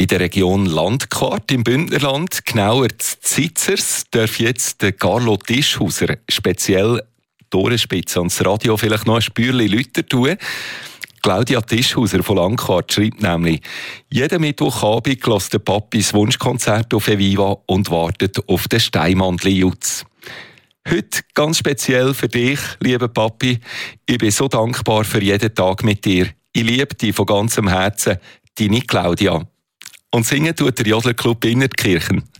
In der Region Landquart im Bündnerland, genauer zu Zitzers, darf jetzt der Carlo Tischhauser speziell die Ohrenspitze ans Radio vielleicht noch ein Spürchen lauter tun. Claudia Tischhauser von Landquart schreibt nämlich: jeden Mittwochabend hört der Papi das Wunschkonzert auf Eviva und wartet auf den Steinmandli-Jutz. Heute ganz speziell für dich, lieber Papi. Ich bin so dankbar für jeden Tag mit dir. Ich liebe dich von ganzem Herzen, deine Claudia. Und singen tut der Jodlerclub Innertkirchen.